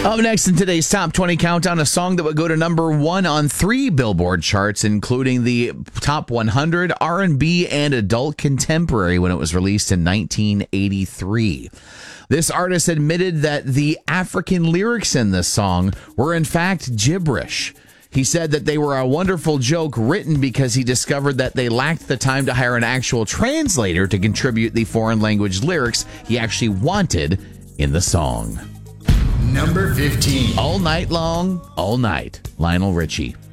Up next in today's Top 20 Countdown, a song that would go to number 1 on 3 Billboard charts, including the Top 100 R&B and Adult Contemporary when it was released in 1983. This artist admitted that the African lyrics in this song were in fact gibberish. He said that they were a wonderful joke written because he discovered that they lacked the time to hire an actual translator to contribute the foreign language lyrics he actually wanted in the song. Number 15. All Night Long, All Night, Lionel Richie.